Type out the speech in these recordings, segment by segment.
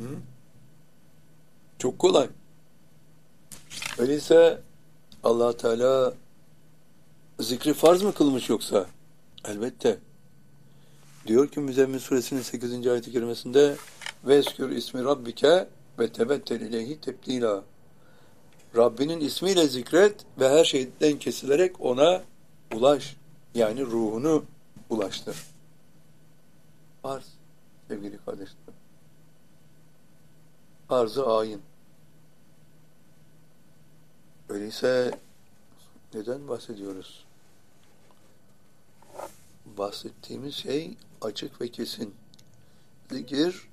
Hı? Çok kolay. Öyleyse Allah Teala zikri farz mı kılmış yoksa? Elbette. Diyor ki Müzzemmil Suresinin 8. ayet-i kerimesinde Veskür ismi rabbike ve tebettel ileyhi tebdila. Rabbinin ismiyle zikret ve her şeyden kesilerek ona ulaş. Yani ruhunu ulaştır. Farz sevgili kardeşlerim. Farz-ı ayın. Öyleyse neden bahsediyoruz? Bahsettiğimiz şey açık ve kesin. Zikir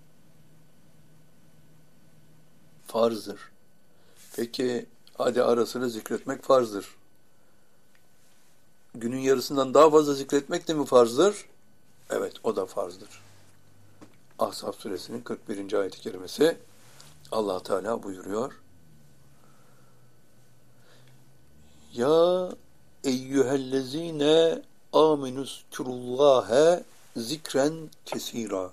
farzdır. Peki hadi ara sıra zikretmek farzdır. Günün yarısından daha fazla zikretmek de mi farzdır? Evet, o da farzdır. Ahzab suresinin 41. ayet-i kerimesi Allah Teala buyuruyor. Ya eyyühellezine aminüzkurullâhe zikren kesira.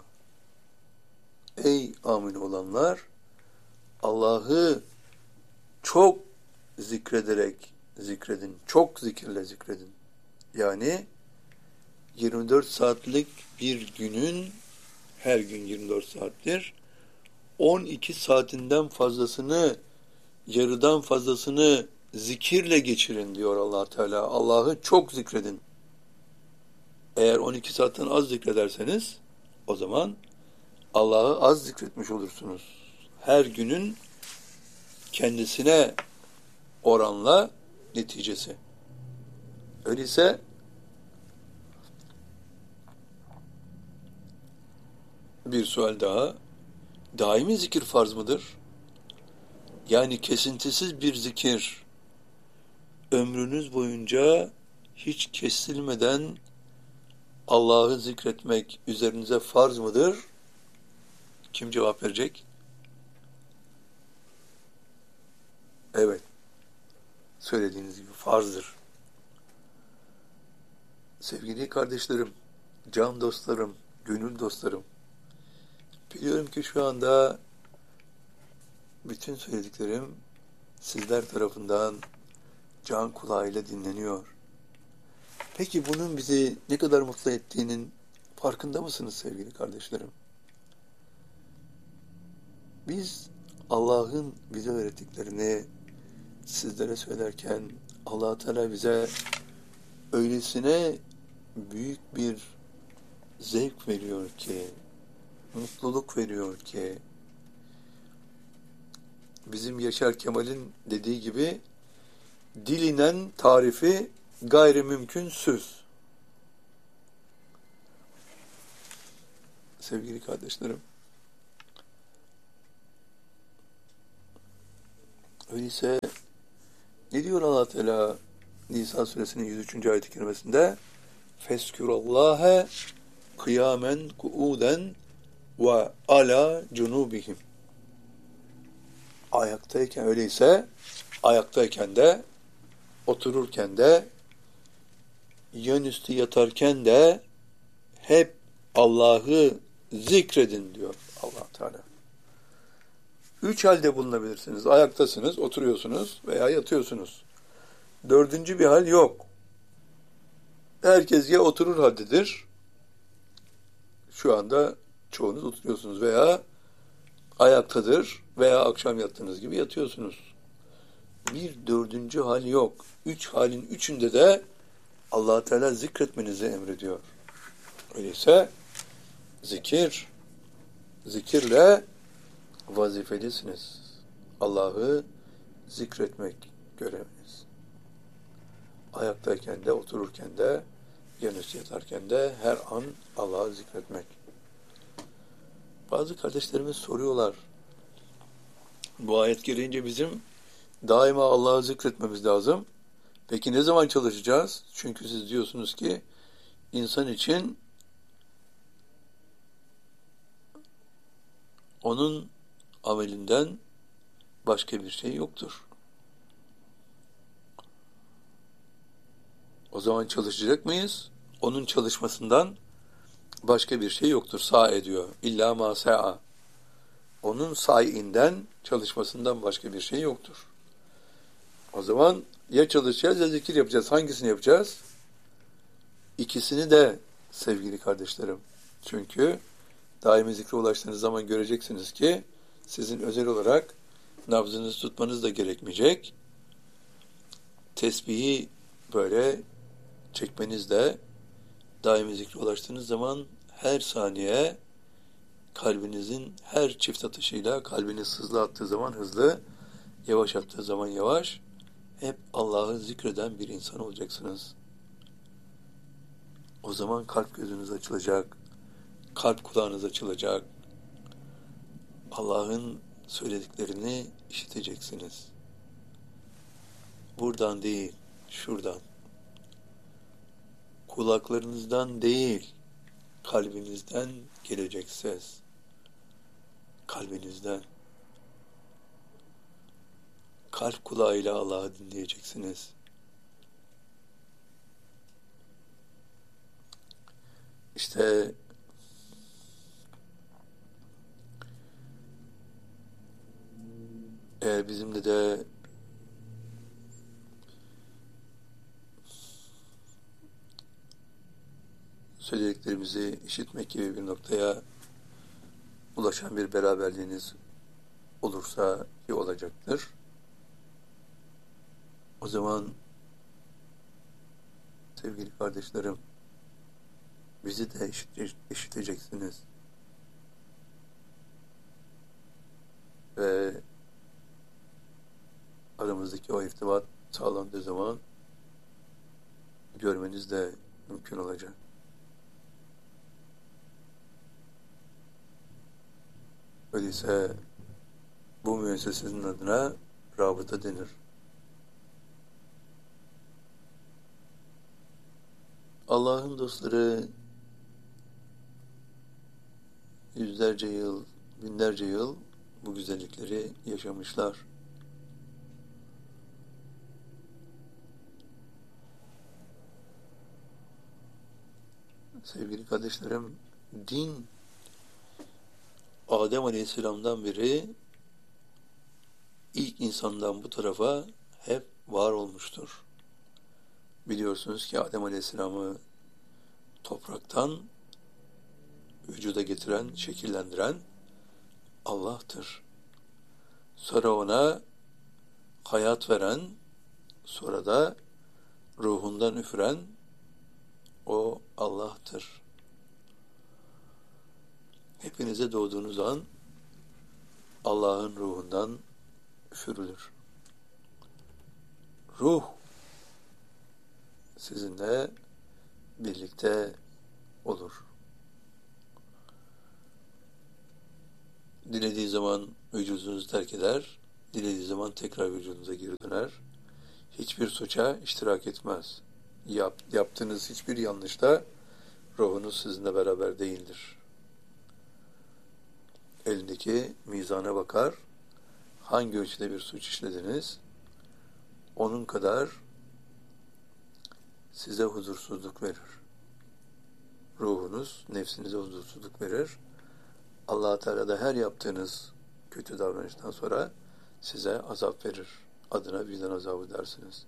Ey amin olanlar, Allah'ı çok zikrederek zikredin. Çok zikirle zikredin. Yani 24 saatlik bir günün, her gün 24 saattir, 12 saatinden fazlasını, yarıdan fazlasını zikirle geçirin diyor Allah Teala. Allah'ı çok zikredin. Eğer 12 saatten az zikrederseniz o zaman Allah'ı az zikretmiş olursunuz. Her günün kendisine oranla neticesi. Öyleyse bir sual daha. Daimi zikir farz mıdır? Yani kesintisiz bir zikir ömrünüz boyunca hiç kesilmeden Allah'ı zikretmek üzerinize farz mıdır? Kim cevap verecek? Evet. Söylediğiniz gibi farzdır. Sevgili kardeşlerim, can dostlarım, gönül dostlarım, biliyorum ki şu anda bütün söylediklerim sizler tarafından can kulağıyla dinleniyor. Peki bunun bizi ne kadar mutlu ettiğinin farkında mısınız sevgili kardeşlerim? Biz Allah'ın bize öğrettiklerini sizlere söylerken Allah Teala bize öylesine büyük bir zevk veriyor ki, mutluluk veriyor ki, bizim Yaşar Kemal'in dediği gibi dilinen tarifi gayrimümkünsüz. Sevgili kardeşlerim, öyleyse ne diyor Allah Teala Nisa suresinin 103. ayet-i kerimesinde? Feskürallâhe kıyamen kuuden ve ala cunubihim. Ayaktayken öyleyse, ayaktayken de, otururken de, yanüstü yatarken de hep Allah'ı zikredin diyor Allah Teala. 3 halde bulunabilirsiniz. Ayaktasınız, oturuyorsunuz veya yatıyorsunuz. 4. bir hal yok. Herkes ya oturur haddidir, şu anda çoğunuz oturuyorsunuz veya ayaktadır veya akşam yattığınız gibi yatıyorsunuz. Bir 4. hal yok. 3 halin 3'ünde de Allah Teala zikretmenizi emrediyor. Öyleyse zikirle vazifelisiniz. Allah'ı zikretmek göreviniz. Ayaktayken de, otururken de, yanüstü yatarken de her an Allah'ı zikretmek. Bazı kardeşlerimiz soruyorlar. Bu ayet gereğince bizim daima Allah'ı zikretmemiz lazım. Peki ne zaman çalışacağız? Çünkü siz diyorsunuz ki insan için onun amelinden başka bir şey yoktur. O zaman çalışacak mıyız? Onun çalışmasından başka bir şey yoktur. Sâ ediyor. İllâ mâ se'a. onun sayinden, çalışmasından başka bir şey yoktur. O zaman ya çalışacağız ya zikir yapacağız. Hangisini yapacağız? İkisini de sevgili kardeşlerim. Çünkü daimi zikre ulaştığınız zaman göreceksiniz ki sizin özel olarak nabzınızı tutmanız da gerekmeyecek. Tesbihi böyle çekmeniz de daimi zikre ulaştığınız zaman her saniye kalbinizin her çift atışıyla kalbiniz hızlı attığı zaman hızlı, yavaş attığı zaman yavaş, hep Allah'ı zikreden bir insan olacaksınız. O zaman kalp gözünüz açılacak, kalp kulağınız açılacak. Allah'ın söylediklerini işiteceksiniz. Buradan değil, şuradan. Kulaklarınızdan değil, kalbinizden gelecek ses. Kalbinizden. Kalp kulağıyla Allah'ı dinleyeceksiniz. İşte bizimle de söylediklerimizi işitmek gibi bir noktaya ulaşan bir beraberliğiniz olursa iyi olacaktır. O zaman sevgili kardeşlerim, bizi de işiteceksiniz. Ve aramızdaki o irtibat sağlandığı zaman görmeniz de mümkün olacak. Öyleyse bu müessesenin adına rabıta denir. Allah'ın dostları yüzlerce yıl, binlerce yıl bu güzellikleri yaşamışlar. Sevgili kardeşlerim, din Adem Aleyhisselam'dan beri ilk insandan bu tarafa hep var olmuştur. Biliyorsunuz ki Adem Aleyhisselam'ı topraktan vücuda getiren, şekillendiren Allah'tır. Sonra ona hayat veren, sonra da ruhundan üfüren o Allah'tır. Hepinize doğduğunuz an Allah'ın ruhundan üfürülür. Ruh sizinle birlikte olur. Dilediği zaman vücudunuzu terk eder, dilediği zaman tekrar vücudunuza geri döner. Hiçbir suça iştirak etmez. Yaptığınız hiçbir yanlışta ruhunuz sizinle beraber değildir. Elindeki mizana bakar, hangi ölçüde bir suç işlediniz, onun kadar size huzursuzluk verir. Ruhunuz nefsinize huzursuzluk verir. Allah-u Teala da her yaptığınız kötü davranıştan sonra size azap verir. Adına vicdan azabı dersiniz.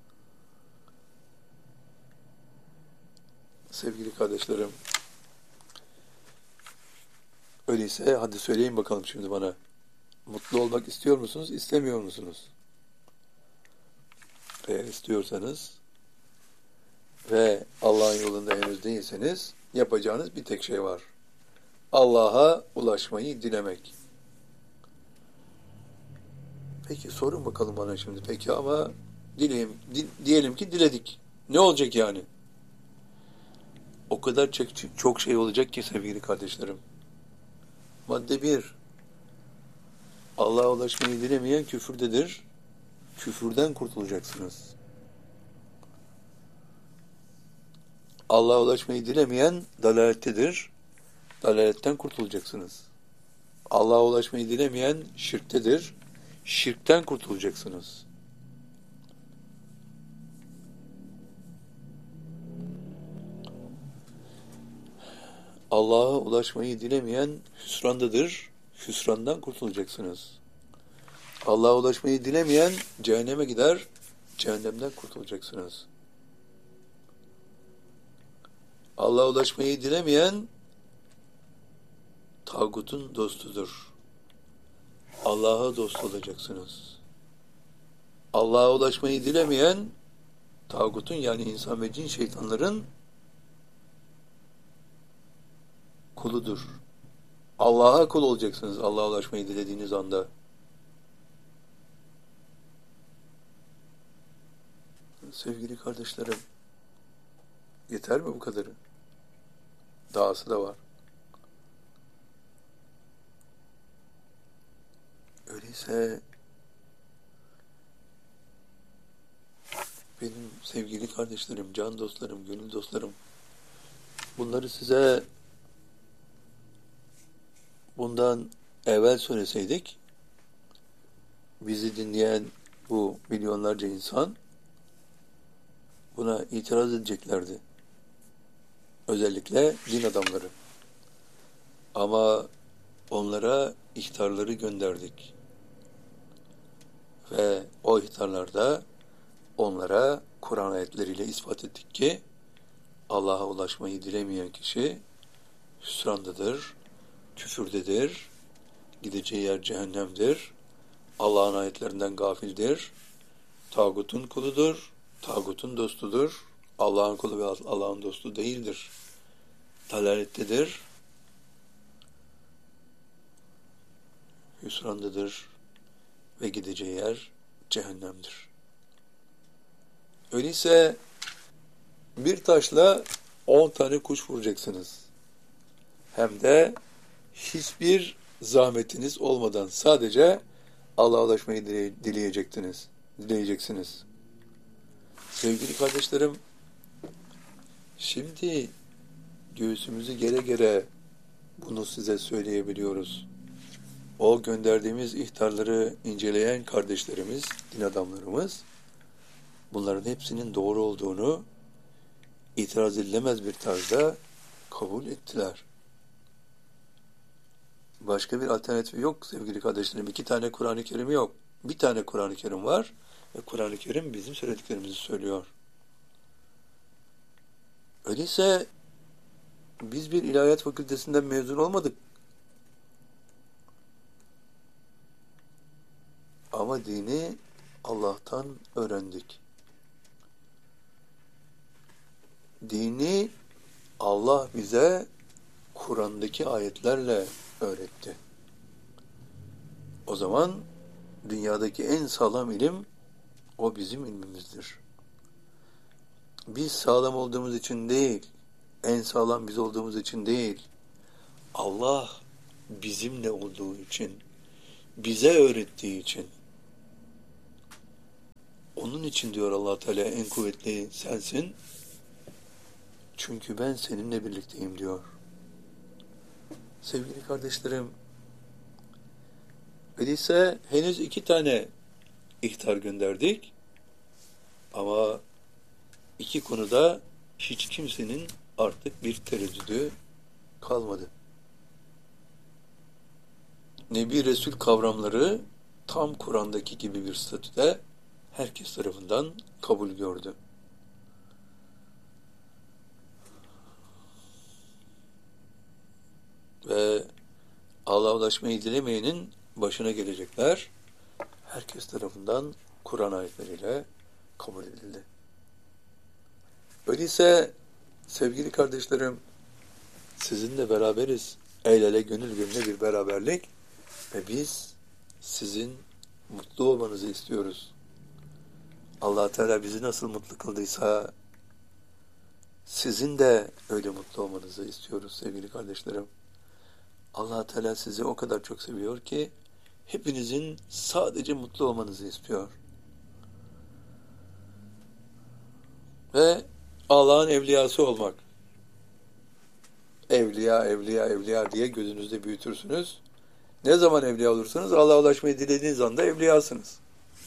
Sevgili kardeşlerim, öyleyse hadi söyleyin bakalım şimdi bana. Mutlu olmak istiyor musunuz, istemiyor musunuz? Eğer istiyorsanız ve Allah'ın yolunda henüz değilseniz yapacağınız bir tek şey var. Allah'a ulaşmayı dilemek. Peki sorun bakalım bana şimdi. Peki ama diyelim ki diledik. Ne olacak yani? O kadar çok şey olacak ki sevgili kardeşlerim. Madde 1. Allah'a ulaşmayı dilemeyen küfürdedir. Küfürden kurtulacaksınız. Allah'a ulaşmayı dilemeyen dalalettedir. Dalaletten kurtulacaksınız. Allah'a ulaşmayı dilemeyen şirktedir. Şirkten kurtulacaksınız. Allah'a ulaşmayı dilemeyen hüsrandadır. hüsrandan kurtulacaksınız. Allah'a ulaşmayı dilemeyen cehenneme gider, cehennemden kurtulacaksınız. Allah'a ulaşmayı dilemeyen tağutun dostudur. Allah'a dost olacaksınız. Allah'a ulaşmayı dilemeyen tağutun yani insan ve cin şeytanların kuludur. Allah'a kul olacaksınız Allah'a ulaşmayı dilediğiniz anda. Sevgili kardeşlerim, yeter mi bu kadarı? Dahası da var. Öyleyse benim sevgili kardeşlerim, can dostlarım, gönül dostlarım, bunları size bundan evvel söyleseydik, bizi dinleyen bu milyonlarca insan buna itiraz edeceklerdi. Özellikle din adamları. Ama onlara ihtarları gönderdik. Ve o ihtarlarda onlara Kur'an ayetleriyle ispat ettik ki Allah'a ulaşmayı dilemeyen kişi hüsrandadır, küfürdedir, gideceği yer cehennemdir, Allah'ın ayetlerinden gafildir, tağutun kuludur, tağutun dostudur, Allah'ın kulu ve Allah'ın dostu değildir, dalalettedir, hüsrandadır ve gideceği yer cehennemdir. Öyleyse bir taşla 10 tane kuş vuracaksınız. Hem de hiçbir zahmetiniz olmadan sadece Allah'a ulaşmayı dileyeceksiniz. Sevgili kardeşlerim, şimdi göğsümüzü gere gere bunu size söyleyebiliyoruz. O gönderdiğimiz ihtarları inceleyen kardeşlerimiz, din adamlarımız, bunların hepsinin doğru olduğunu itiraz edilemez bir tarzda kabul ettiler. Başka bir alternatifi yok sevgili kardeşlerim. 2 tane Kur'an-ı Kerim yok. Bir tane Kur'an-ı Kerim var ve Kur'an-ı Kerim bizim söylediklerimizi söylüyor. Öyleyse biz bir ilahiyat fakültesinden mezun olmadık. Ama dini Allah'tan öğrendik. Dini Allah bize Kur'an'daki ayetlerle öğretti. O zaman dünyadaki en sağlam ilim o bizim ilmimizdir. Biz sağlam olduğumuz için değil, en sağlam biz olduğumuz için değil, Allah bizimle olduğu için, bize öğrettiği için. Onun için diyor Allah Teala en kuvvetli sensin. Çünkü ben seninle birlikteyim diyor. Sevgili kardeşlerim, öyleyse henüz 2 tane ihtar gönderdik. Ama 2 konuda hiç kimsenin artık bir tereddüdü kalmadı. Nebi Resul kavramları tam Kur'an'daki gibi bir statüde herkes tarafından kabul gördü. Ve Allah'a ulaşmayı dilemeyenin başına gelecekler herkes tarafından Kur'an ayetleriyle kabul edildi. Öyleyse sevgili kardeşlerim, sizinle beraberiz. El ele gönül gönüle bir beraberlik ve biz sizin mutlu olmanızı istiyoruz. Allah Teala bizi nasıl mutlu kıldıysa sizin de öyle mutlu olmanızı istiyoruz sevgili kardeşlerim. Allah Teala sizi o kadar çok seviyor ki hepinizin sadece mutlu olmanızı istiyor. Ve Allah'ın evliyası olmak. Evliya, evliya, evliya diye gözünüzde büyütürsünüz. Ne zaman evliya olursanız Allah'a ulaşmayı dilediğiniz anda evliyasınız.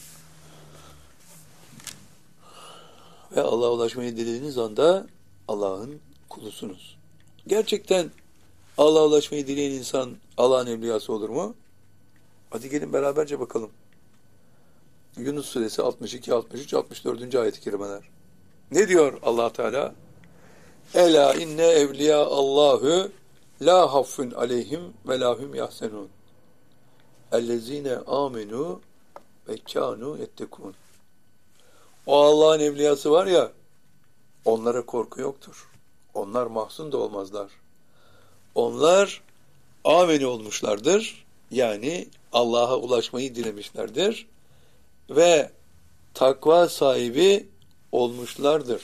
Ve Allah'a ulaşmayı dilediğiniz anda Allah'ın kulusunuz. Gerçekten Allah'a ulaşmayı dileyen insan Allah'ın evliyası olur mu? Hadi gelin beraberce bakalım. Yunus suresi 62, 63, 64. ayet-i kerimeler. Ne diyor Allah Teala? Ela inne evliya Allahu la haffun aleyhim ve lahum yahsenun. Ellezine amenu ve kanu yettekun. O Allah'ın evliyası var ya, onlara korku yoktur. Onlar mahzun da olmazlar. Onlar ameni olmuşlardır. Yani Allah'a ulaşmayı dilemişlerdir. Ve takva sahibi olmuşlardır.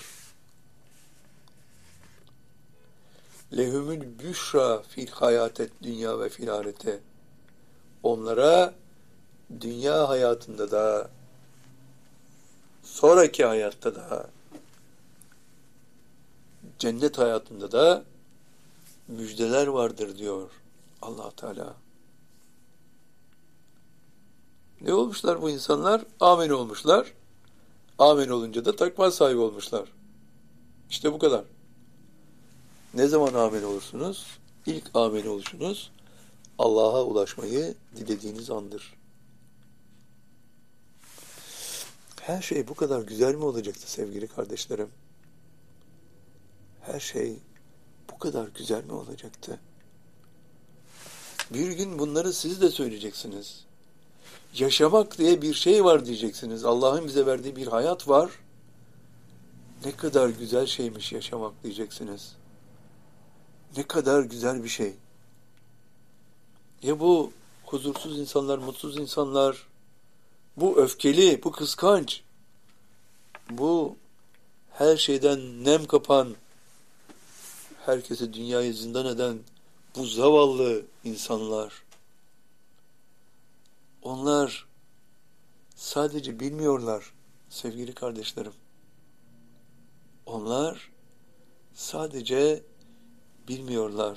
Lehumül büşra fil hayatet dünya ve fil ahirete. Onlara dünya hayatında da, sonraki hayatta da, cennet hayatında da müjdeler vardır diyor Allah Teala. Ne olmuşlar bu insanlar? Amin olmuşlar. Amin olunca da takva sahibi olmuşlar. İşte bu kadar. Ne zaman amin olursunuz? İlk amin oluşunuz Allah'a ulaşmayı dilediğiniz andır. Her şey bu kadar güzel mi olacaktı sevgili kardeşlerim? Her şey bu kadar güzel mi olacaktı? Bir gün bunları siz de söyleyeceksiniz. Yaşamak diye bir şey var diyeceksiniz. Allah'ın bize verdiği bir hayat var. Ne kadar güzel şeymiş yaşamak diyeceksiniz. Ne kadar güzel bir şey. Ya bu huzursuz insanlar, mutsuz insanlar, bu öfkeli, bu kıskanç, bu her şeyden nem kapan, herkese dünyayı zindan eden bu zavallı insanlar, onlar sadece bilmiyorlar sevgili kardeşlerim. Onlar sadece bilmiyorlar.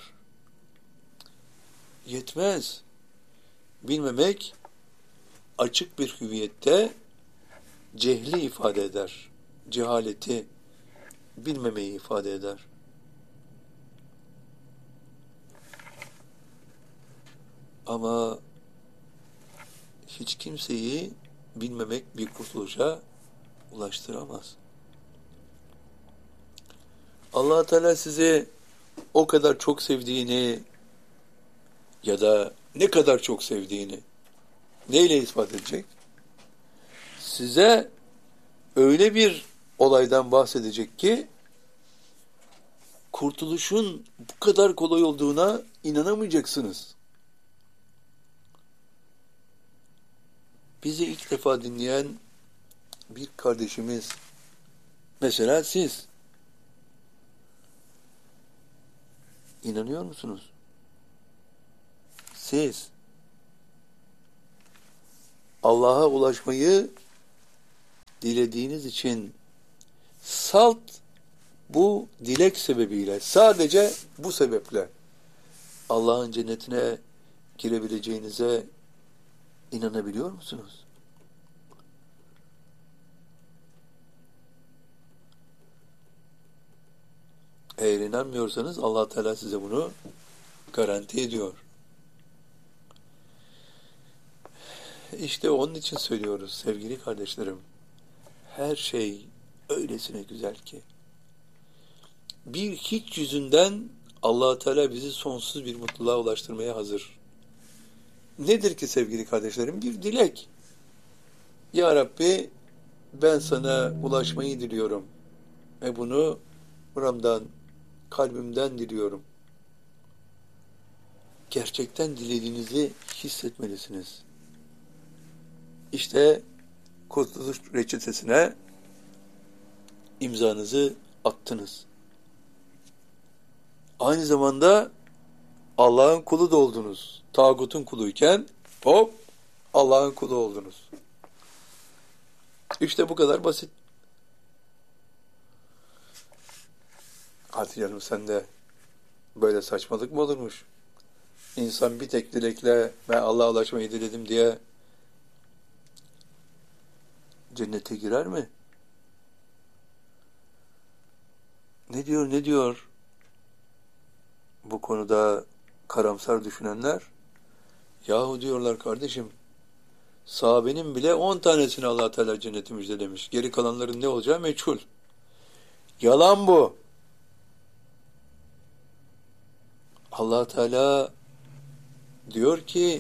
Yetmez. Bilmemek açık bir hüviyette cehli ifade eder. Cehaleti, bilmemeyi ifade eder. Ama hiç kimseyi bilmemek bir kurtuluşa ulaştıramaz. Allah Teala sizi o kadar çok sevdiğini ya da ne kadar çok sevdiğini neyle ispat edecek? Size öyle bir olaydan bahsedecek ki kurtuluşun bu kadar kolay olduğuna inanamayacaksınız. Bizi ilk defa dinleyen bir kardeşimiz, mesela siz, inanıyor musunuz? Siz Allah'a ulaşmayı dilediğiniz için salt bu dilek sebebiyle, sadece bu sebeple Allah'ın cennetine girebileceğinize İnanabiliyor musunuz? Eğer inanmıyorsanız Allah Teala size bunu garanti ediyor. İşte onun için söylüyoruz sevgili kardeşlerim. Her şey öylesine güzel ki. Bir hiç yüzünden Allah Teala bizi sonsuz bir mutluluğa ulaştırmaya hazır. Nedir ki sevgili kardeşlerim? Bir dilek. Ya Rabbi, ben sana ulaşmayı diliyorum. Ve bunu buramdan, kalbimden diliyorum. Gerçekten dilediğinizi hissetmelisiniz. İşte kurtuluş reçetesine imzanızı attınız. Aynı zamanda Allah'ın kulu da oldunuz. Tağutun kuluyken hop Allah'ın kulu oldunuz. İşte bu kadar basit. Hadi canım, sen de böyle saçmalık mı olurmuş? İnsan bir tek dilekle ben Allah'a ulaşmayı diledim diye cennete girer mi? Ne diyor? Bu konuda karamsar düşünenler, yahu diyorlar kardeşim, sahabenin bile 10 tanesini Allah Teala cenneti müjdelemiş. Geri kalanların ne olacağı meçhul. Yalan bu. Allah Teala diyor ki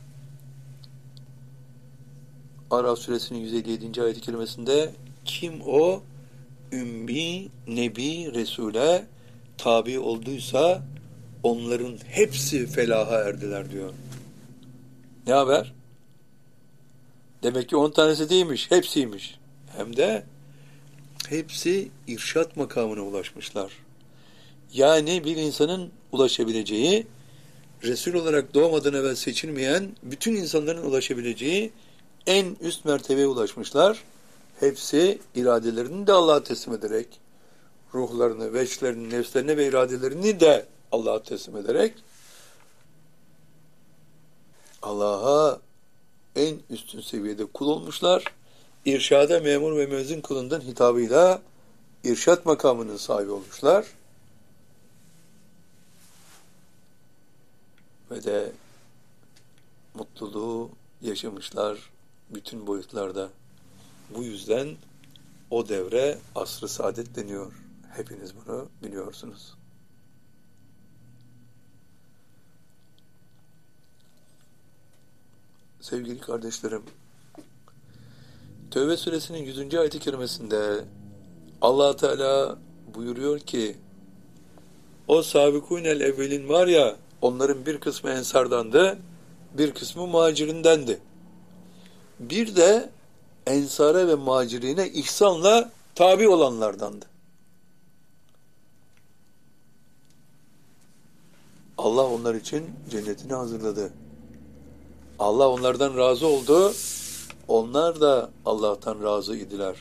Araf suresinin 157. ayet-i kerimesinde, kim o ümmi, nebi, resule tabi olduysa onların hepsi felaha erdiler diyor. Ne haber? Demek ki 10 tanesi değilmiş, hepsiymiş. Hem de hepsi irşat makamına ulaşmışlar. Yani bir insanın ulaşabileceği, Resul olarak doğmadan evvel seçilmeyen bütün insanların ulaşabileceği en üst mertebeye ulaşmışlar. Hepsi iradelerini de Allah'a teslim ederek, ruhlarını, veçlerini, nefslerini ve iradelerini de Allah'a teslim ederek Allah'a en üstün seviyede kul olmuşlar. İrşada memur ve müezzin kulundan hitabıyla irşat makamının sahibi olmuşlar. Ve de mutluluğu yaşamışlar bütün boyutlarda. Bu yüzden o devre asr-ı saadet deniyor. Hepiniz bunu biliyorsunuz. Sevgili kardeşlerim, Tevbe suresinin 100. ayet-i kerimesinde Allah Teala buyuruyor ki, o sabikûnel evvelin var ya, onların bir kısmı ensardandı, bir kısmı muhacirindendi. Bir de ensara ve muhacirine ihsanla tabi olanlardandı. Allah onlar için cennetini hazırladı. Allah onlardan razı oldu. Onlar da Allah'tan razı idiler.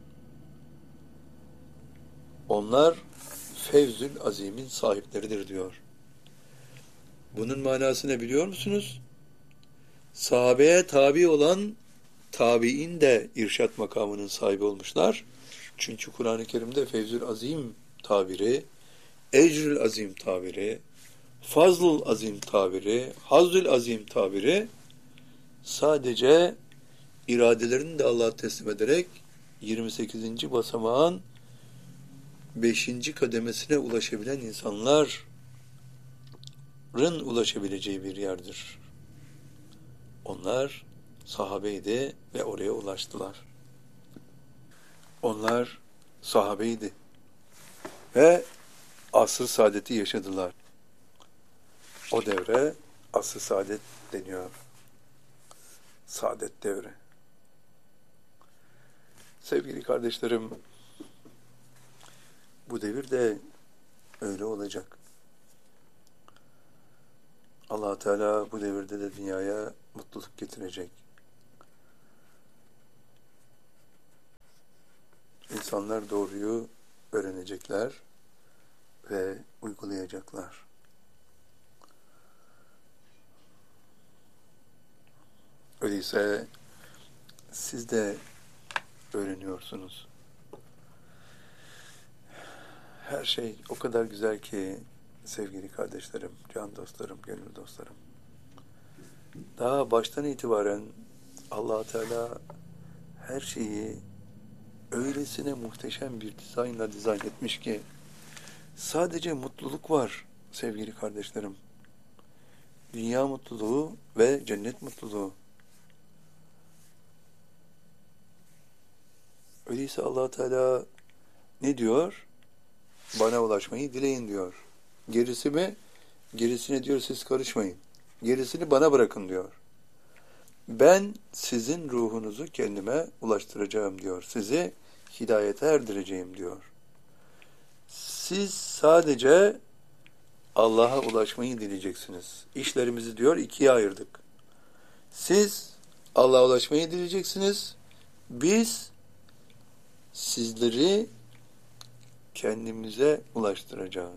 Onlar Fevzül Azim'in sahipleridir diyor. Bunun manası ne biliyor musunuz? Sahabeye tabi olan tabi'in de irşat makamının sahibi olmuşlar. Çünkü Kur'an-ı Kerim'de Fevzül Azim tabiri, Ecrül Azim tabiri, Fazlul Azim tabiri, Hazzül Azim tabiri sadece iradelerini de Allah'a teslim ederek 28. basamağın 5. kademesine ulaşabilen insanların ulaşabileceği bir yerdir. Onlar sahabeydi ve oraya ulaştılar. Onlar sahabeydi ve asr-ı saadeti yaşadılar. O devre asr-ı saadet deniyor. Saadet devri. Sevgili kardeşlerim, bu devir de öyle olacak. Allah Teala bu devirde de dünyaya mutluluk getirecek. İnsanlar doğruyu öğrenecekler ve uygulayacaklar. Öyleyse siz de öğreniyorsunuz. Her şey o kadar güzel ki sevgili kardeşlerim, can dostlarım, gönül dostlarım. Daha baştan itibaren Allah Teala her şeyi öylesine muhteşem bir dizayn etmiş ki sadece mutluluk var sevgili kardeşlerim. Dünya mutluluğu ve cennet mutluluğu. Öyleyse Allah Teala ne diyor? Bana ulaşmayı dileyin diyor. Gerisi mi? Gerisine diyor siz karışmayın. Gerisini bana bırakın diyor. Ben sizin ruhunuzu kendime ulaştıracağım diyor. Sizi hidayete erdireceğim diyor. Siz sadece Allah'a ulaşmayı dileyeceksiniz. İşlerimizi diyor ikiye ayırdık. Siz Allah'a ulaşmayı dileyeceksiniz. Biz sizleri kendimize ulaştıracağız.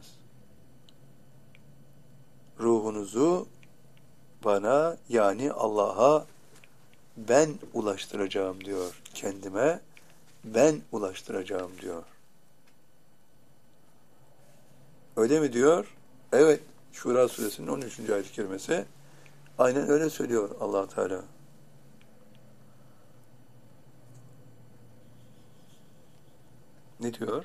Ruhunuzu bana yani Allah'a ben ulaştıracağım diyor. Kendime ben ulaştıracağım diyor. Öyle mi diyor? Evet. Şura suresinin 13. ayet-i kerimesi. Aynen öyle söylüyor Allah Teala. Ne diyor?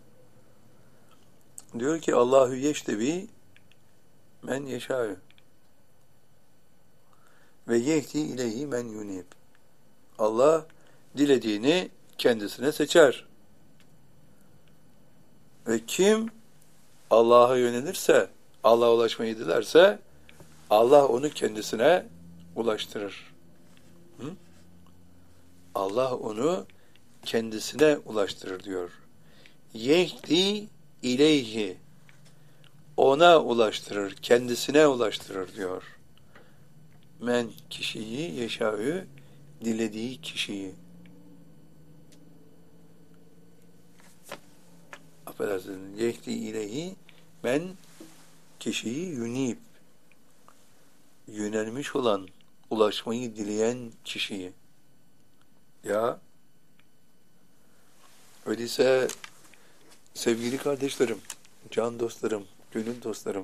Diyor ki Allahu yeştevi men yeşâ'ü ve yehdi ileyhi men yunib. Allah dilediğini kendisine seçer. Ve kim Allah'a yönelirse, Allah'a ulaşmayı dilerse Allah onu kendisine ulaştırır. Hı? Allah onu kendisine ulaştırır diyor. Yehdi ileyhi, ona ulaştırır, kendisine ulaştırır diyor. Men kişiyi yeşâ'ü, dilediği kişiyi. Affedersiniz. Yehdi ileyhi men kişiyi yunib, yönelmiş olan, ulaşmayı dileyen kişiyi. Ya öyleyse sevgili kardeşlerim, can dostlarım, gönül dostlarım,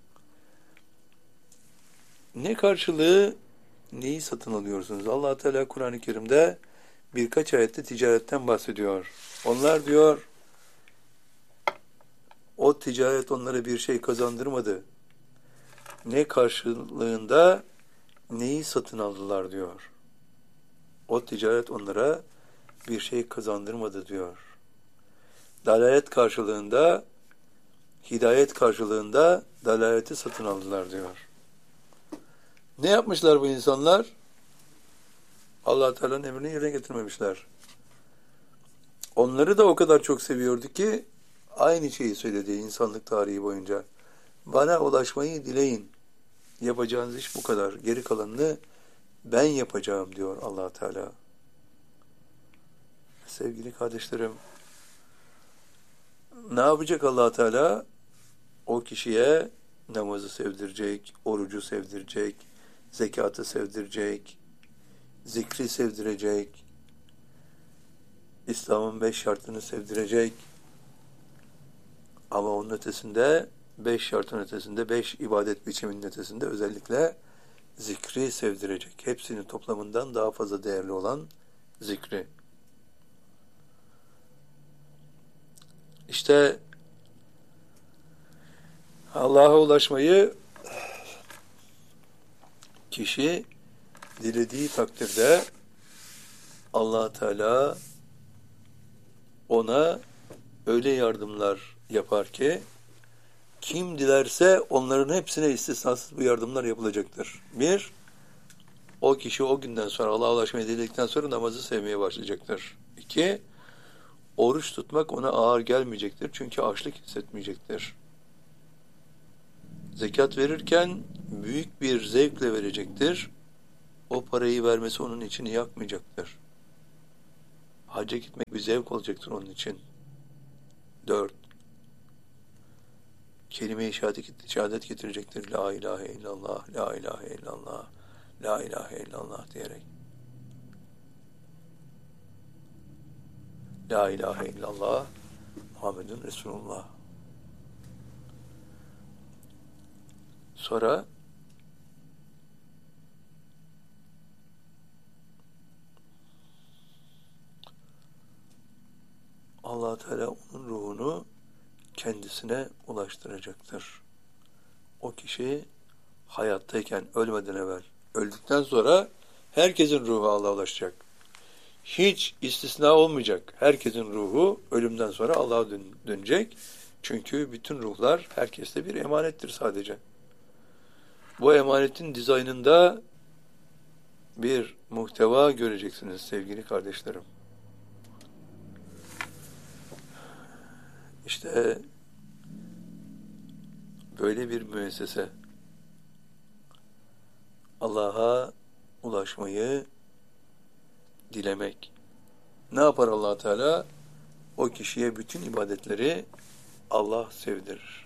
ne karşılığı neyi satın alıyorsunuz? Allah Teala Kur'an-ı Kerim'de birkaç ayette ticaretten bahsediyor. Onlar diyor, o ticaret onlara bir şey kazandırmadı. Ne karşılığında neyi satın aldılar diyor. O ticaret onlara bir şey kazandırmadı diyor. Dalalet karşılığında, hidayet karşılığında dalaleti satın aldılar diyor. Ne yapmışlar bu insanlar? Allah Teala'nın emrini yerine getirmemişler. Onları da o kadar çok seviyordu ki aynı şeyi söyledi insanlık tarihi boyunca. Bana ulaşmayı dileyin. Yapacağınız iş bu kadar. Geri kalanını ben yapacağım diyor Allah Teala. Sevgili kardeşlerim, ne yapacak Allah Teala? O kişiye namazı sevdirecek, orucu sevdirecek, zekatı sevdirecek, zikri sevdirecek, İslam'ın 5 şartını sevdirecek. Ama onun ötesinde, 5 şartın ötesinde, 5 ibadet biçiminin ötesinde özellikle zikri sevdirecek. Hepsinin toplamından daha fazla değerli olan zikri. İşte Allah'a ulaşmayı kişi dilediği takdirde Allah Teala ona öyle yardımlar yapar ki kim dilerse onların hepsine istisnasız bu yardımlar yapılacaktır. Bir, o kişi o günden sonra Allah'a ulaşmayı diledikten sonra namazı sevmeye başlayacaktır. İki, oruç tutmak ona ağır gelmeyecektir. Çünkü açlık hissetmeyecektir. Zekat verirken büyük bir zevkle verecektir. O parayı vermesi onun içini yakmayacaktır. Hacca gitmek bir zevk olacaktır onun için. 4. Kelime-i şehadet getirecektir. La ilahe illallah, la ilahe illallah, la ilahe illallah diyerek. La ilahe illallah, Muhammedun Resulullah. Sonra Allah Teala onun ruhunu kendisine ulaştıracaktır. O kişi hayattayken, ölmeden evvel, öldükten sonra herkesin ruhu Allah'a ulaşacak. Hiç istisna olmayacak. Herkesin ruhu ölümden sonra Allah'a dönecek. Çünkü bütün ruhlar herkeste bir emanettir sadece. Bu emanetin dizaynında bir muhteva göreceksiniz sevgili kardeşlerim. İşte böyle bir müessese Allah'a ulaşmayı dilemek. Ne yapar Allah Teala? O kişiye bütün ibadetleri Allah sevdirir.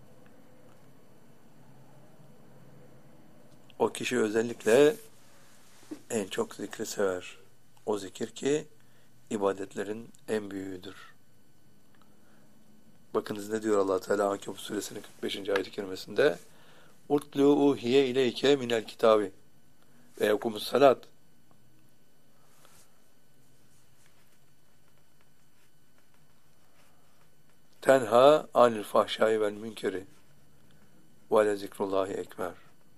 O kişi özellikle en çok zikri sever. O zikir ki ibadetlerin en büyüğüdür. Bakınız ne diyor Allah Teala Ankebut suresinin 45. ayet-i kerimesinde? Utlu uhiye ileyke minel kitabi ve yekumus salat. Tenha anil fahşai vel münkeri ve le zikrullahi ekber.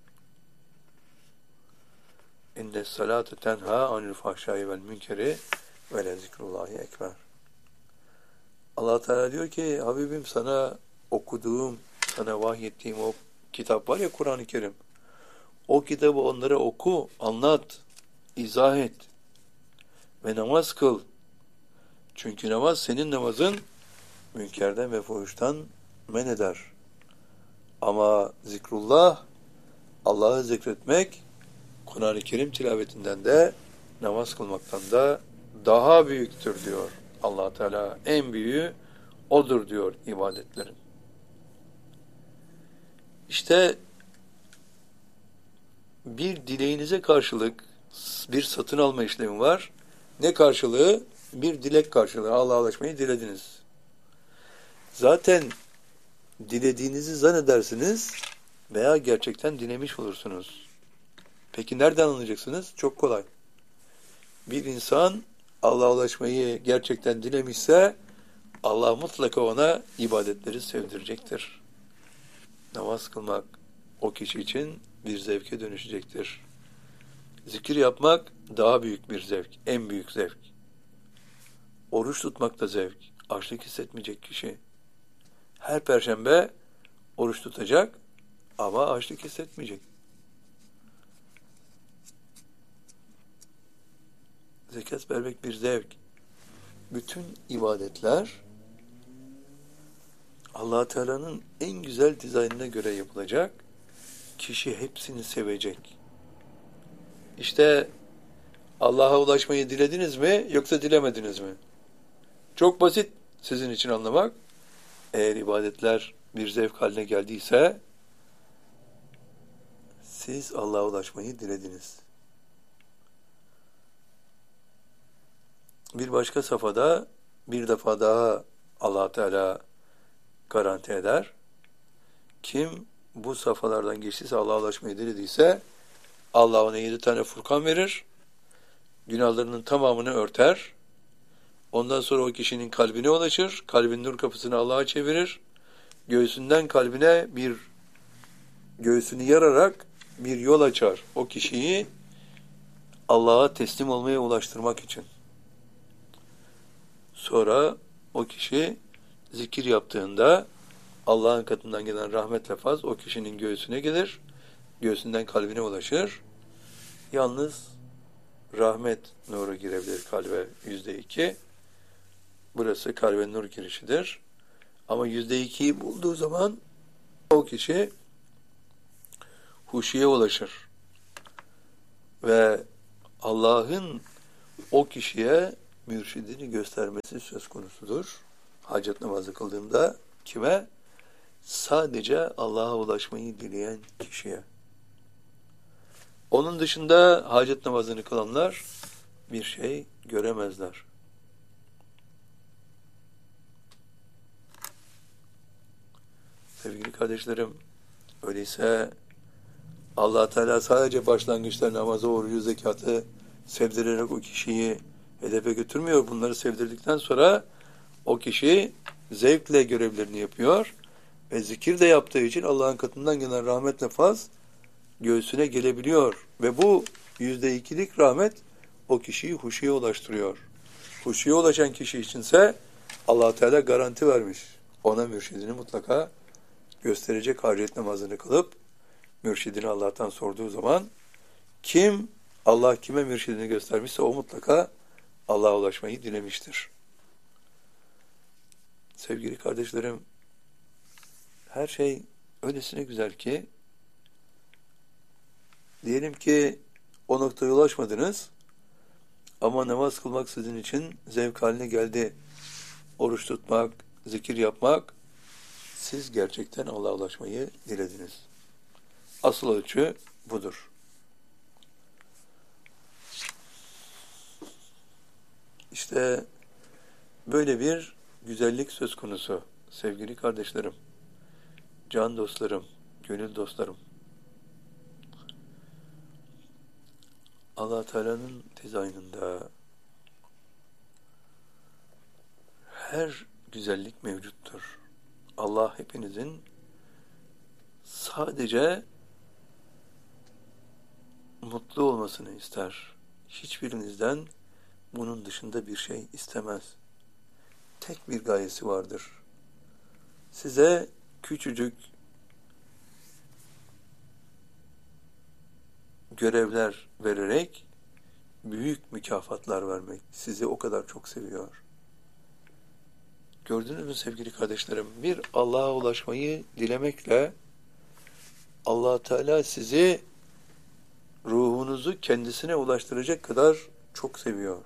İnne salate tenha anil fahşai vel münkeri ve le zikrullahi ekber. Allah Teala diyor ki, Habibim sana okuduğum, sana vahyettiğim o kitap var ya, Kur'an-ı Kerim. O kitabı onlara oku, anlat, izah et ve namaz kıl. Çünkü namaz senin namazın münkerden ve fuhuştan men eder. Ama zikrullah, Allah'ı zikretmek, Kur'an-ı Kerim tilavetinden de namaz kılmaktan da daha büyüktür diyor Allah Teala. En büyüğü odur diyor ibadetlerin. İşte bir dileğinize karşılık bir satın alma işlemi var. Ne karşılığı? Bir dilek karşılığı. Allah'a ulaşmayı dilediniz. Zaten dilediğinizi zannedersiniz veya gerçekten dilemiş olursunuz. Peki nereden anlayacaksınız? Çok kolay. Bir insan Allah'a ulaşmayı gerçekten dilemişse Allah mutlaka ona ibadetleri sevdirecektir. Namaz kılmak o kişi için bir zevke dönüşecektir. Zikir yapmak daha büyük bir zevk, en büyük zevk. Oruç tutmak da zevk, açlık hissetmeyecek kişi. Her perşembe oruç tutacak ama açlık hissetmeyecek. Zekat vermek bir zevk. Bütün ibadetler Allah Teala'nın en güzel dizaynına göre yapılacak. Kişi hepsini sevecek. İşte Allah'a ulaşmayı dilediniz mi yoksa dilemediniz mi? Çok basit sizin için anlamak. Eğer ibadetler bir zevk haline geldiyse siz Allah'a ulaşmayı dilediniz. Bir başka safhada bir defa daha Allah Teala garanti eder. Kim bu safhalardan geçtiyse, Allah'a ulaşmayı dilediyse Allah ona 7 tane Furkan verir. Günahlarının tamamını örter. Ondan sonra o kişinin kalbine ulaşır. Kalbin nur kapısını Allah'a çevirir. Göğsünden kalbine göğsünü yararak bir yol açar. O kişiyi Allah'a teslim olmaya ulaştırmak için. Sonra o kişi zikir yaptığında Allah'ın katından gelen rahmet ve faz o kişinin göğsüne gelir. Göğsünden kalbine ulaşır. Yalnız rahmet nuru girebilir kalbe %2. Burası kalbe nur girişidir. Ama %2'yi bulduğu zaman o kişi huşuya ulaşır. Ve Allah'ın o kişiye mürşidini göstermesi söz konusudur. Hacet namazı kıldığında kime? Sadece Allah'a ulaşmayı dileyen kişiye. Onun dışında hacet namazını kılanlar bir şey göremezler. Sevgili kardeşlerim, öyleyse Allah Teala sadece başlangıçta namazı, orucu, zekatı sevdirerek o kişiyi hedefe götürmüyor. Bunları sevdirdikten sonra o kişi zevkle görevlerini yapıyor ve zikir de yaptığı için Allah'ın katından gelen rahmetle faz göğsüne gelebiliyor. Ve bu %2'lik rahmet o kişiyi huşuya ulaştırıyor. Huşuya ulaşan kişi içinse Allah Teala garanti vermiş. Ona mürşidini mutlaka gösterecek, hacet namazını kılıp mürşidini Allah'tan sorduğu zaman kim Allah kime mürşidini göstermişse o mutlaka Allah'a ulaşmayı dilemiştir. Sevgili kardeşlerim, her şey öylesine güzel ki diyelim ki o noktaya ulaşmadınız ama namaz kılmak sizin için zevk haline geldi. Oruç tutmak, zikir yapmak, siz gerçekten Allah'a ulaşmayı dilediniz. Asıl ölçü budur. İşte böyle bir güzellik söz konusu sevgili kardeşlerim, can dostlarım, gönül dostlarım. Allah Teala'nın dizaynında her güzellik mevcuttur. Allah hepinizin sadece mutlu olmasını ister. Hiçbirinizden bunun dışında bir şey istemez. Tek bir gayesi vardır. Size küçücük görevler vererek büyük mükafatlar vermek. Sizi o kadar çok seviyor. Gördünüz mü sevgili kardeşlerim? Bir Allah'a ulaşmayı dilemekle Allah Teala sizi ruhunuzu kendisine ulaştıracak kadar çok seviyor.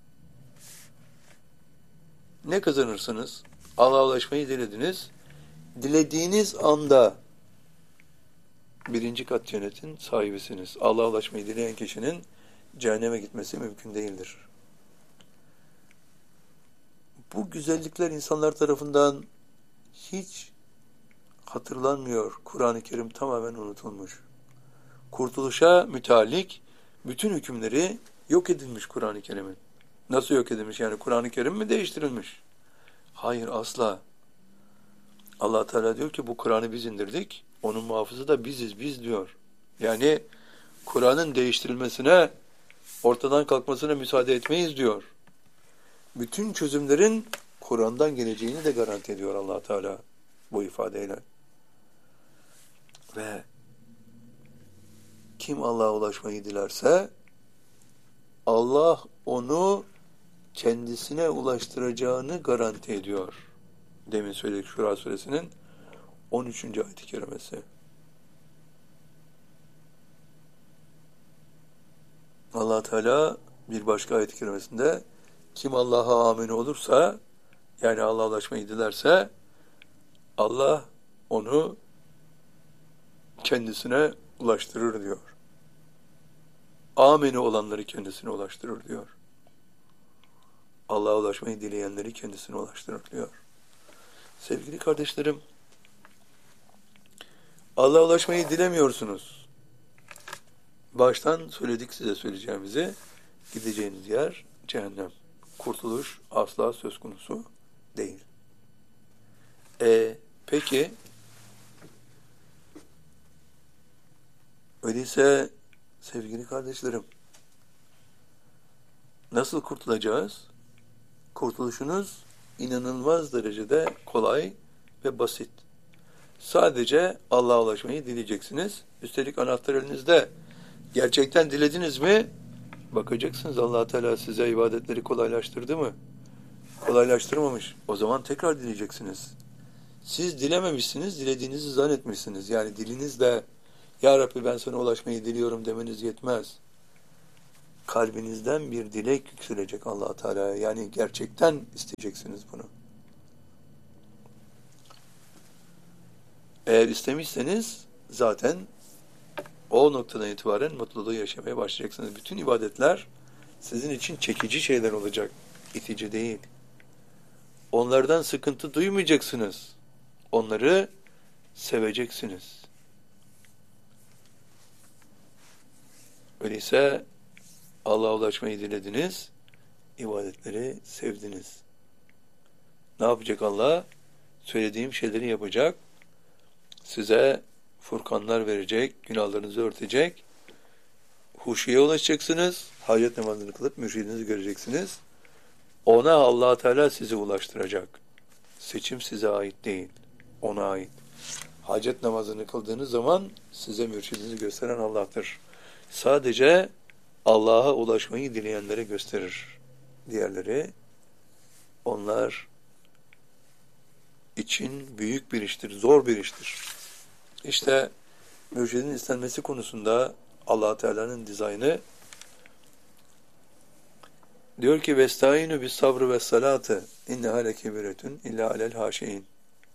Ne kazanırsınız? Allah'a ulaşmayı dilediniz. Dilediğiniz anda birinci kat cennetin sahibisiniz. Allah'a ulaşmayı dileyen kişinin cehenneme gitmesi mümkün değildir. Bu güzellikler insanlar tarafından hiç hatırlanmıyor. Kur'an-ı Kerim tamamen unutulmuş. Kurtuluşa müteallik bütün hükümleri yok edilmiş Kur'an-ı Kerim'in. Nasıl yok edilmiş? Yani Kur'an-ı Kerim mi değiştirilmiş? Hayır, asla. Allah Teala diyor ki bu Kur'an'ı biz indirdik. Onun muhafızı da biziz, biz diyor. Yani Kur'an'ın değiştirilmesine, ortadan kalkmasına müsaade etmeyiz diyor. Bütün çözümlerin Kur'an'dan geleceğini de garanti ediyor Allah Teala bu ifadeyle. Ve kim Allah'a ulaşmayı dilerse Allah onu kendisine ulaştıracağını garanti ediyor. Demin söyledik Şura suresinin 13. ayet-i kerimesi. Allah Teala bir başka ayet-i kerimesinde kim Allah'a amine olursa, yani Allah'a ulaşmayı dilerse Allah onu kendisine ulaştırır diyor. Amine olanları kendisine ulaştırır diyor. Allah'a ulaşmayı dileyenleri kendisine ulaştırır diyor. Sevgili kardeşlerim, Allah'a ulaşmayı dilemiyorsunuz. Baştan söyledik size söyleyeceğimizi. Gideceğiniz yer cehennem. Kurtuluş asla söz konusu değil. Peki, öyleyse sevgili kardeşlerim, nasıl kurtulacağız? Kurtuluşunuz inanılmaz derecede kolay ve basit. Sadece Allah'a ulaşmayı dileyeceksiniz. Üstelik anahtar elinizde. Gerçekten dilediniz mi? Bakacaksınız Allah Teala size ibadetleri kolaylaştırdı mı? Kolaylaştırmamış. O zaman tekrar dileyeceksiniz. Siz dilememişsiniz, dilediğinizi zannetmişsiniz. Yani dilinizle Ya Rabbi ben sana ulaşmayı diliyorum demeniz yetmez. Kalbinizden bir dilek yükselecek Allah Teala'ya. Yani gerçekten isteyeceksiniz bunu. Eğer istemişseniz zaten o noktadan itibaren mutluluğu yaşamaya başlayacaksınız. Bütün ibadetler sizin için çekici şeyler olacak. İtici değil. Onlardan sıkıntı duymayacaksınız. Onları seveceksiniz. Öyleyse Allah'a ulaşmayı dilediniz, ibadetleri sevdiniz. Ne yapacak Allah? Söylediğim şeyleri yapacak, size furkanlar verecek, günahlarınızı örtecek, huşuya ulaşacaksınız, hacet namazını kılıp mürşidinizi göreceksiniz. Ona Allah Teala sizi ulaştıracak. Seçim size ait değil, ona ait. Hacet namazını kıldığınız zaman size mürşidinizi gösteren Allah'tır. Sadece Allah'a ulaşmayı dileyenlere gösterir. Diğerleri, onlar için büyük bir iştir, zor bir iştir. İşte mürşidin istenmesi konusunda Allah Teala'nın dizaynı diyor ki vestaînü bis sabrı ve salatı inneha lekebiretun illa alel haşiin.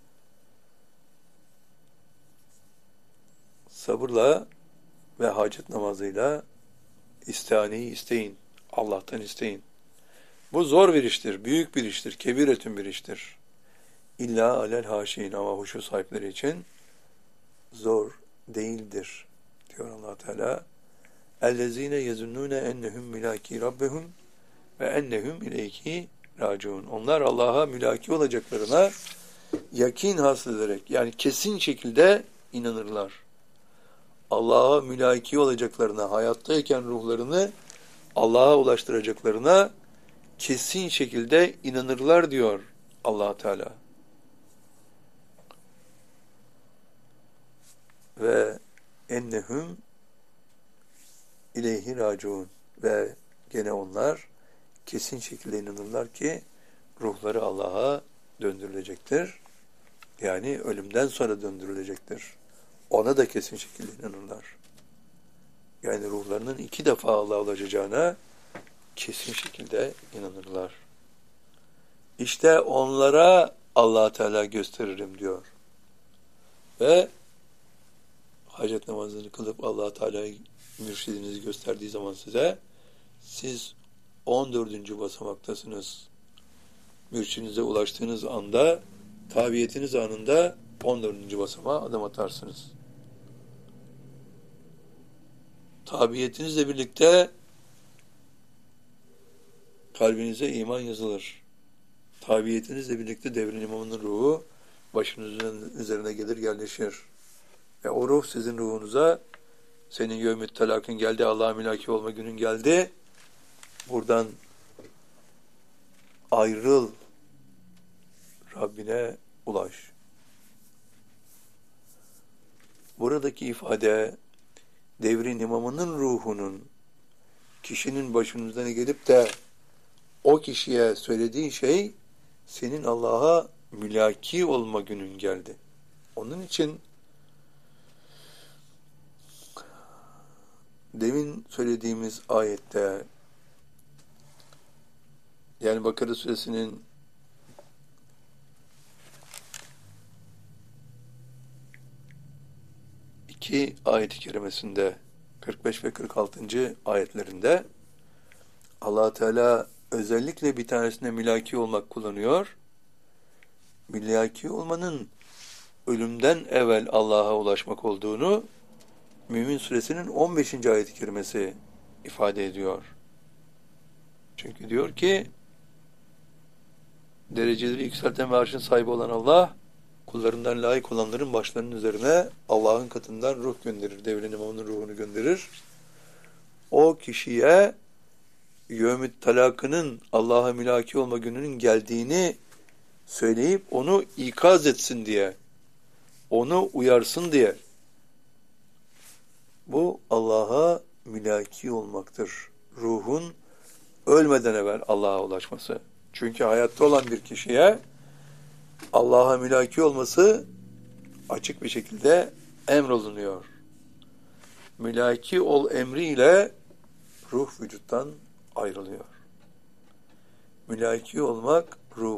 Sabırla ve hacet namazıyla istihaneyi isteyin. Allah'tan isteyin. Bu zor bir iştir, büyük bir iştir, kebiretün bir iştir. İlla alel haşiin ama huşu sahipleri için zor değildir diyor Allah Teala. اَلَّذ۪ينَ يَزُنُّونَ اَنَّهُمْ مِلâكî رَبَّهُمْ ve ennehum ileyhi raciun. Onlar Allah'a mülaki olacaklarına yakin hasıl ederek, yani kesin şekilde inanırlar. Allah'a mülaki olacaklarına, hayattayken ruhlarını Allah'a ulaştıracaklarına kesin şekilde inanırlar diyor Allah Teala. Ve ennehum ileyhi raciun, ve gene onlar kesin şekilde inanırlar ki ruhları Allah'a döndürülecektir. Yani ölümden sonra döndürülecektir. Ona da kesin şekilde inanırlar. Yani ruhlarının 2 defa Allah'a ulaşacağına kesin şekilde inanırlar. İşte onlara Allah Teala gösteririm diyor. Ve hacet namazını kılıp Allah Teala'yı mürşidinizi gösterdiği zaman siz 14. basamaktasınız. Mürşidinize ulaştığınız anda, tabiyetiniz anında 14. basamağa adım atarsınız. Tabiyetinizle birlikte kalbinize iman yazılır. Tabiyetinizle birlikte devrin imamının ruhu başınızın üzerine gelir, yerleşir. Ve o ruh sizin ruhunuza, senin yevmü telakın geldi, Allah'a mülaki olma günün geldi, buradan ayrıl, Rabbine ulaş. Buradaki ifade, devrin imamının ruhunun kişinin başınızdan gelip de o kişiye söylediği şey, senin Allah'a mülaki olma günün geldi. Onun için demin söylediğimiz ayette, yani Bakara suresinin 2 ayet-i kerimesinde 45 ve 46. ayetlerinde Allah Teala özellikle bir tanesine mülaki olmak kullanıyor. Mülaki olmanın ölümden evvel Allah'a ulaşmak olduğunu Mümin suresinin 15. ayet-i kerimesi ifade ediyor. Çünkü diyor ki, dereceleri yükselten ve arşın sahibi olan Allah, kullarından layık olanların başlarının üzerine Allah'ın katından ruh gönderir. Devrin imamının ruhunu gönderir. O kişiye yevmü talakının, Allah'a mülaki olma gününün geldiğini söyleyip onu ikaz etsin diye, onu uyarsın diye. Bu Allah'a mülaki olmaktır. Ruhun ölmeden evvel Allah'a ulaşması. Çünkü hayatta olan bir kişiye Allah'a mülaki olması açık bir şekilde emrolunuyor. Mülaki ol emriyle ruh vücuttan ayrılıyor. Mülaki olmak ruhu